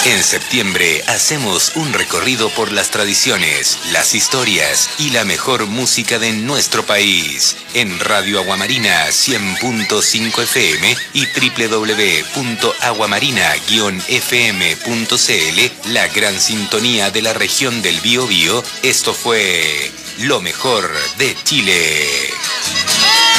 En septiembre hacemos un recorrido por las tradiciones, las historias y la mejor música de nuestro país. En Radio Aguamarina 100.5 FM y www.aguamarina-fm.cl, la gran sintonía de la región del Biobío. Esto fue Lo Mejor de Chile.